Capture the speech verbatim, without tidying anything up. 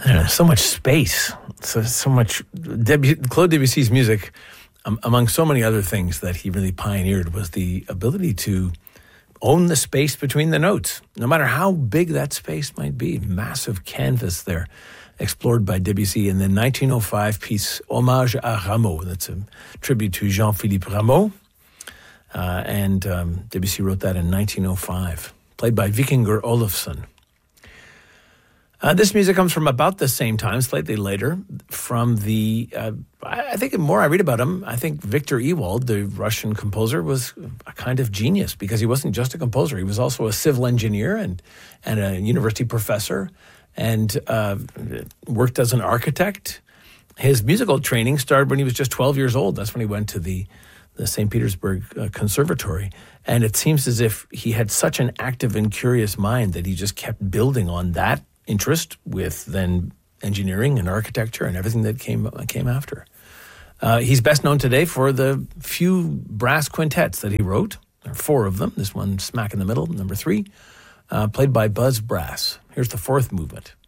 I don't know, so much space, so so much. Debu- Claude Debussy's music, um, among so many other things that he really pioneered, was the ability to own the space between the notes, no matter how big that space might be. Massive canvas there, explored by Debussy in the nineteen oh five piece Hommage à Rameau. That's a tribute to Jean-Philippe Rameau, uh, and um, Debussy wrote that in nineteen oh five, played by Vikingur Olafsson. Uh, this music comes from about the same time, slightly later, from the, uh, I, I think the more I read about him, I think Victor Ewald, the Russian composer, was a kind of genius because he wasn't just a composer. He was also a civil engineer and, and a university professor and uh, worked as an architect. His musical training started when he was just twelve years old. That's when he went to the, the Saint Petersburg uh, Conservatory. And it seems as if he had such an active and curious mind that he just kept building on that interest with then engineering and architecture and everything that came came after. Uh, he's best known today for the few brass quintets that he wrote. There are four of them. This one smack in the middle, number three, uh, played by Buzz Brass. Here's the fourth movement.